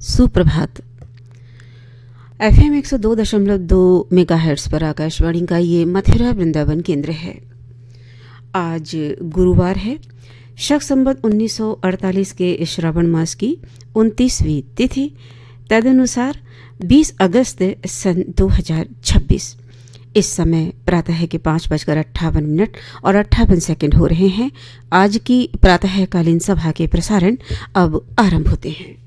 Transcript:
सुप्रभात। FM 102.2 megahertz पर आकाशवाणी का ये मथुरा वृंदावन केंद्र है। आज गुरुवार है, शक संवत 1948 के श्रावण मास की 29वीं तिथि, तदनुसार 20 अगस्त सन 2026। इस समय प्रातः के 5:58 और 58 सेकंड हो रहे हैं। आज की प्रातःकालीन सभा के प्रसारण अब आरंभ होते हैं।